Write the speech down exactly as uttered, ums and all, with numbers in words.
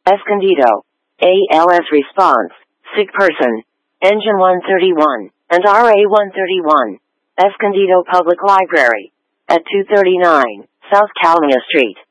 Escondido. A L S response, sick person. Engine one thirty-one, and R A one thirty-one. Escondido Public Library. At two thirty-nine, South Calamia Street.